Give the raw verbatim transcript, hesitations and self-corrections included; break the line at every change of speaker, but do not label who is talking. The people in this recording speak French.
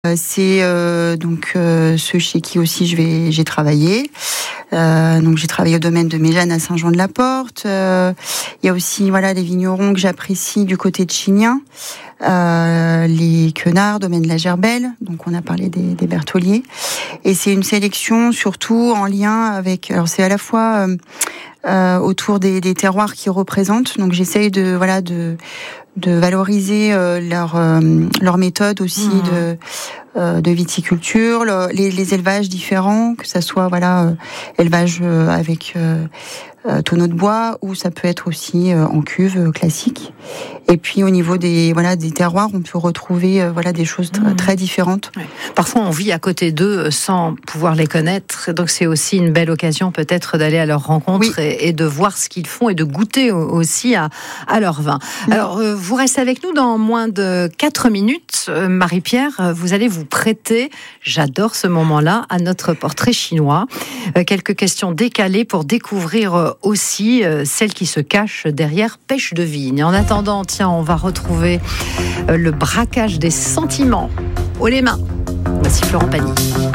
Euh, c'est euh, donc euh, ceux chez qui aussi je vais j'ai travaillé. Euh, donc j'ai travaillé au domaine de Méjeanne à Saint-Jean-de-la-Porte. Euh, il y a aussi voilà les vignerons que j'apprécie du côté de Chignin, euh, les Quenards, domaine de la Gerbelle. Donc on a parlé des, des Bertholliers. Et c'est une sélection surtout en lien avec. Alors c'est à la fois euh, euh, autour des, des terroirs qu'ils représentent. Donc j'essaye de voilà de de valoriser euh, leur euh, leur méthode aussi mmh. de euh, de viticulture, le, les, les élevages différents, que ça soit voilà euh, élevage euh, avec euh, euh, tonneau de bois, ou ça peut être aussi euh, en cuve euh, classique. Et puis au niveau des voilà des terroirs, on peut retrouver euh, voilà des choses t- mmh. très différentes.
Ouais. Parfois on vit à côté d'eux sans pouvoir les connaître, donc c'est aussi une belle occasion peut-être d'aller à leur rencontre oui. et, et de voir ce qu'ils font et de goûter aussi à, à leur vin. Mmh. Alors euh, vous restez avec nous dans moins de quatre minutes. Euh, Marie-Pierre, vous allez vous prêter, j'adore ce moment-là, à notre portrait chinois. Euh, quelques questions décalées pour découvrir euh, aussi euh, celle qui se cache derrière Pêche de Vigne. En attendant, tiens, on va retrouver euh, le braquage des sentiments. Haut les mains. Voici Florent Pagny.